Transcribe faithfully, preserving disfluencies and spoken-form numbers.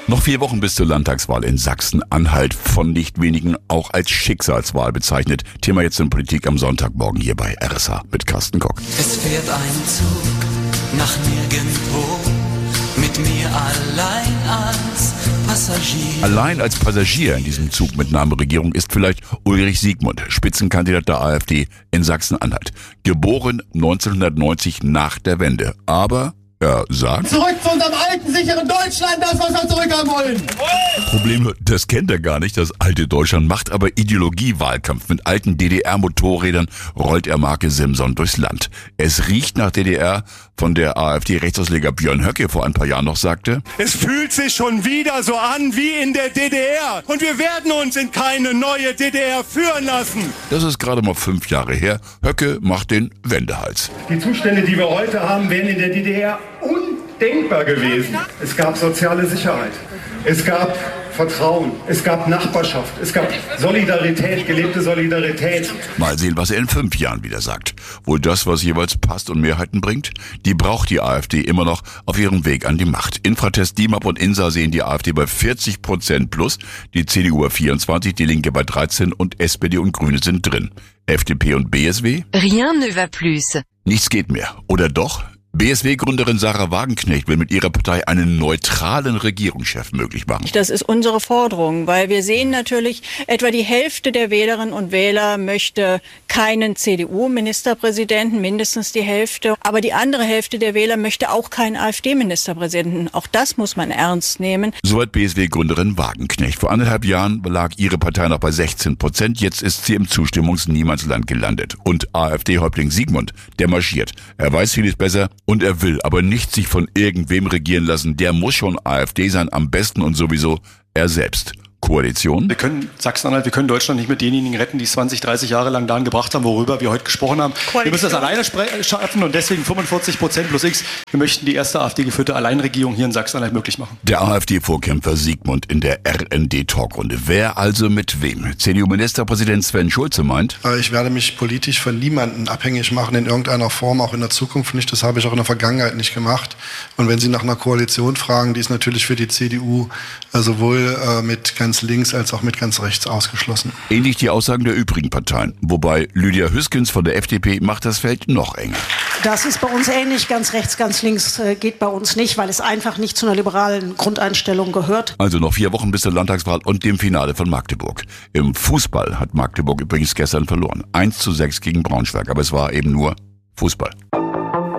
Noch vier Wochen bis zur Landtagswahl in Sachsen-Anhalt, von nicht wenigen auch als Schicksalswahl bezeichnet. Thema jetzt in Politik am Sonntagmorgen hier bei R S H mit Carsten Kock. Es fährt ein Zug nach nirgendwo, mit mir allein als Passagier. Allein als Passagier in diesem Zug mit Name Regierung ist vielleicht Ulrich Siegmund, Spitzenkandidat der AfD in Sachsen-Anhalt. Geboren neunzehnhundertneunzig nach der Wende, aber er sagt: Zurück zu unserem alten, sicheren Deutschland, das, was wir zurückhaben wollen. Problem, das kennt er gar nicht, das alte Deutschland, macht aber Ideologiewahlkampf. Mit alten D D R-Motorrädern rollt er Marke Simson durchs Land. Es riecht nach D D R, von der AfD-Rechtsausleger Björn Höcke vor ein paar Jahren noch sagte: Es fühlt sich schon wieder so an wie in der D D R und wir werden uns in keine neue D D R führen lassen. Das ist gerade mal fünf Jahre her. Höcke macht den Wendehals. Die Zustände, die wir heute haben, wären in der D D R undenkbar gewesen. Es gab soziale Sicherheit, es gab Vertrauen, es gab Nachbarschaft, es gab Solidarität, gelebte Solidarität. Mal sehen, was er in fünf Jahren wieder sagt. Wohl das, was jeweils passt und Mehrheiten bringt? Die braucht die AfD immer noch auf ihrem Weg an die Macht. Infratest, D I M A P und INSA sehen die AfD bei vierzig Prozent plus, die C D U bei vierundzwanzig, die Linke bei dreizehn und S P D und Grüne sind drin. F D P und B S W? Rien ne va plus. Nichts geht mehr. Oder doch? B S W-Gründerin Sarah Wagenknecht will mit ihrer Partei einen neutralen Regierungschef möglich machen. Das ist unsere Forderung, weil wir sehen natürlich, etwa die Hälfte der Wählerinnen und Wähler möchte keinen C D U-Ministerpräsidenten, mindestens die Hälfte. Aber die andere Hälfte der Wähler möchte auch keinen AfD-Ministerpräsidenten. Auch das muss man ernst nehmen. Soweit B S W-Gründerin Wagenknecht. Vor anderthalb Jahren lag ihre Partei noch bei sechzehn Prozent. Jetzt ist sie im Zustimmungs-Niemandsland gelandet. Und AfD-Häuptling Siegmund, der marschiert. Er weiß vieles besser. Und er will aber nicht sich von irgendwem regieren lassen. Der muss schon AfD sein, am besten und sowieso er selbst. Koalition? Wir können Sachsen-Anhalt, wir können Deutschland nicht mit denjenigen retten, die es zwanzig, dreißig Jahre lang dahin gebracht haben, worüber wir heute gesprochen haben. Koalition. Wir müssen das alleine schaffen und deswegen fünfundvierzig Prozent plus X. Wir möchten die erste AfD-geführte Alleinregierung hier in Sachsen-Anhalt möglich machen. Der AfD-Vorkämpfer Siegmund in der R N D-Talkrunde. Wer also mit wem? C D U-Ministerpräsident Sven Schulze meint: Ich werde mich politisch von niemandem abhängig machen in irgendeiner Form, auch in der Zukunft nicht. Das habe ich auch in der Vergangenheit nicht gemacht. Und wenn Sie nach einer Koalition fragen, die ist natürlich für die C D U sowohl mit ganz links als auch mit ganz rechts ausgeschlossen. Ähnlich die Aussagen der übrigen Parteien. Wobei Lydia Hüskens von der F D P macht das Feld noch enger. Das ist bei uns ähnlich. Ganz rechts, ganz links äh, geht bei uns nicht, weil es einfach nicht zu einer liberalen Grundeinstellung gehört. Also noch vier Wochen bis zur Landtagswahl und dem Finale von Magdeburg. Im Fußball hat Magdeburg übrigens gestern verloren. eins zu sechs gegen Braunschweig. Aber es war eben nur Fußball.